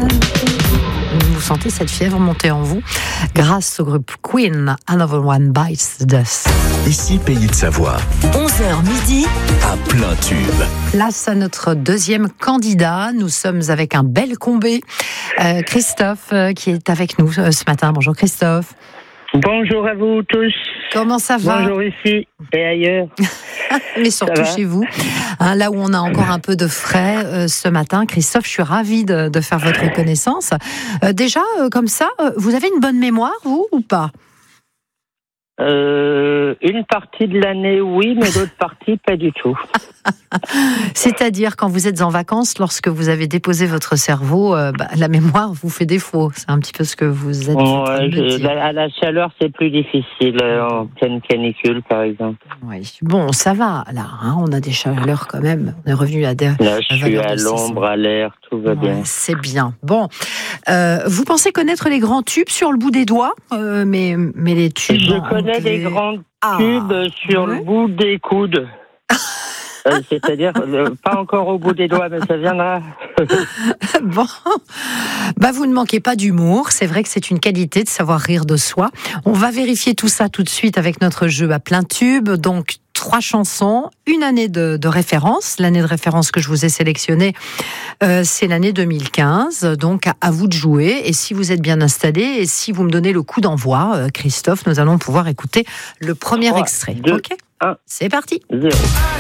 Vous sentez cette fièvre monter en vous grâce au groupe Queen, Another One Bites the Dust. Ici, Pays de Savoie. 11h midi. À plein tube. Place à notre deuxième candidat. Nous sommes avec un bel combé. Christophe qui est avec nous ce matin. Bonjour Christophe. Bonjour à vous tous. Comment ça va? Bonjour ici et ailleurs. Mais surtout chez vous. Là où on a encore un peu de frais ce matin. Christophe, je suis ravie de faire votre connaissance. Déjà, comme ça, vous avez une bonne mémoire, vous, ou pas? Une partie de l'année, oui, mais l'autre partie, pas du tout. C'est-à-dire, quand vous êtes en vacances, lorsque vous avez déposé votre cerveau, la mémoire vous fait défaut. C'est un petit peu ce que vous êtes en train de dire. À la chaleur, c'est plus difficile, en pleine canicule, par exemple. Oui. Bon, ça va, là. On a des chaleurs quand même. On est revenu à des... Là, je suis à l'ombre, à l'air, tout va bien. C'est bien. Bon, vous pensez connaître les grands tubes sur le bout des doigts, mais les tubes... Je connais les grands tubes sur le bout des coudes. C'est-à-dire, pas encore au bout des doigts, mais ça viendra. Bon, vous ne manquez pas d'humour. C'est vrai que c'est une qualité de savoir rire de soi. On va vérifier tout ça tout de suite avec notre jeu à plein tube. Donc, 3 chansons, une année de référence. L'année de référence que je vous ai sélectionnée, c'est l'année 2015. Donc, à vous de jouer. Et si vous êtes bien installé, et si vous me donnez le coup d'envoi, Christophe, nous allons pouvoir écouter le premier 3, extrait. 2, ok, 1. C'est parti. 0.